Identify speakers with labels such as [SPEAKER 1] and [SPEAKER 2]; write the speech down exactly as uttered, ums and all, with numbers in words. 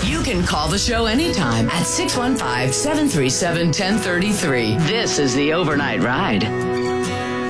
[SPEAKER 1] You can call the show anytime at six one five, seven three seven, one zero three three. This is the Overnight Ride.